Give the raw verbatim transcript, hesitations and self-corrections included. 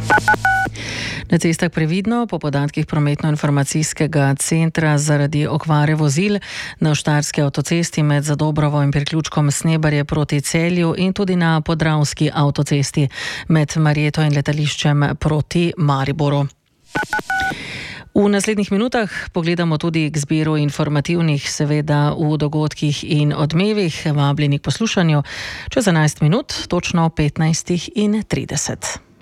Na cestah previdno, po podatkih prometno-informacijskega centra zaradi okvare vozil na štajerski avtocesti med Zadobrovo in priključkom Snebarje proti Celju in tudi na podravski avtocesti med Marjeto in letališčem proti Mariboru. V naslednjih minutah pogledamo tudi k zbiru informativnih, seveda v dogodkih in odmevih, vabljeni k poslušanju čez enajst minut, točno petnajst in trideset.